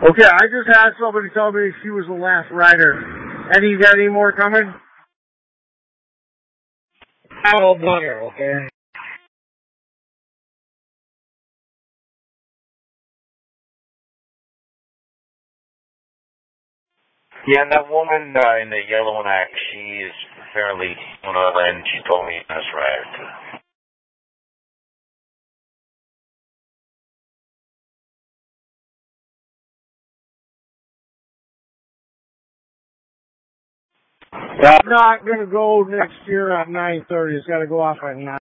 Okay, I just had somebody tell me she was the last rider. And you got any more coming? Oh, butter, okay. Yeah, and that woman in the yellow neck, she's fairly well, and she told me that's right. I'm not going to go next year at 9:30. It's got to go off at 9.